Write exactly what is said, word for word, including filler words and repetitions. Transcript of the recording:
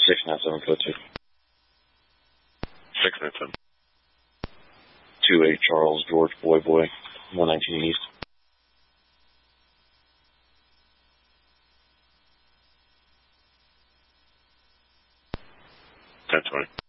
six nine seven foot two. six nine seven. two eight Charles George Boy Boy, one nineteen East. ten twenty.